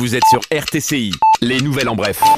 Vous êtes sur RTCI, les nouvelles en bref.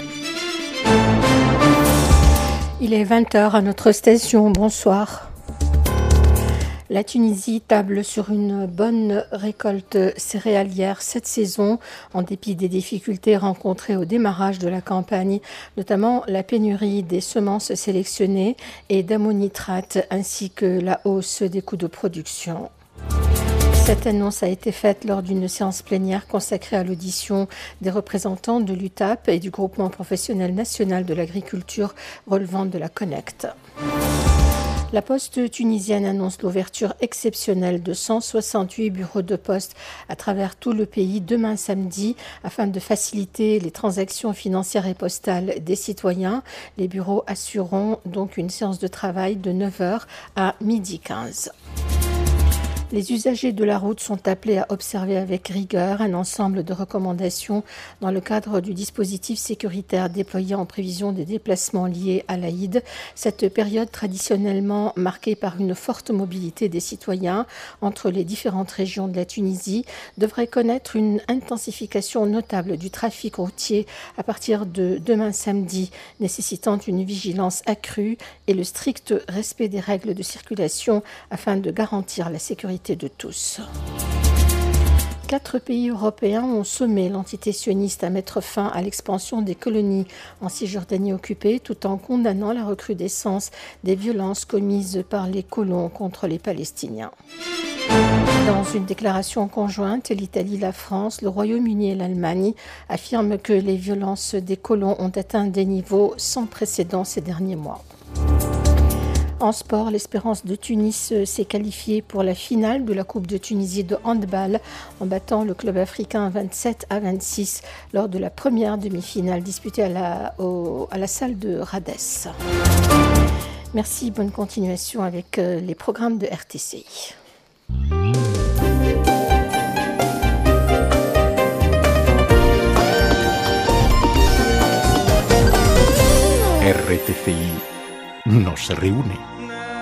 Il est 20h à notre station, bonsoir. La Tunisie table sur une bonne récolte céréalière cette saison, en dépit des difficultés rencontrées au démarrage de la campagne, notamment la pénurie des semences sélectionnées et d'ammonitrate, ainsi que la hausse des coûts de production. Cette annonce a été faite lors d'une séance plénière consacrée à l'audition des représentants de l'UTAP et du groupement professionnel national de l'agriculture relevant de la Connect. La Poste tunisienne annonce l'ouverture exceptionnelle de 168 bureaux de poste à travers tout le pays demain samedi afin de faciliter les transactions financières et postales des citoyens. Les bureaux assureront donc une séance de travail de 9h à 12h15. Les usagers de la route sont appelés à observer avec rigueur un ensemble de recommandations dans le cadre du dispositif sécuritaire déployé en prévision des déplacements liés à l'Aïd. Cette période traditionnellement marquée par une forte mobilité des citoyens entre les différentes régions de la Tunisie devrait connaître une intensification notable du trafic routier à partir de demain samedi, nécessitant une vigilance accrue et le strict respect des règles de circulation afin de garantir la sécurité de tous. 4 pays européens ont sommé l'entité sioniste à mettre fin à l'expansion des colonies en Cisjordanie occupée, tout en condamnant la recrudescence des violences commises par les colons contre les Palestiniens. Dans une déclaration conjointe, l'Italie, la France, le Royaume-Uni et l'Allemagne affirment que les violences des colons ont atteint des niveaux sans précédent ces derniers mois. En sport, l'Espérance de Tunis s'est qualifiée pour la finale de la Coupe de Tunisie de handball en battant le club africain 27-26 lors de la première demi-finale disputée à la salle de Radès. Merci, bonne continuation avec les programmes de RTCI. RTCI nos reúne.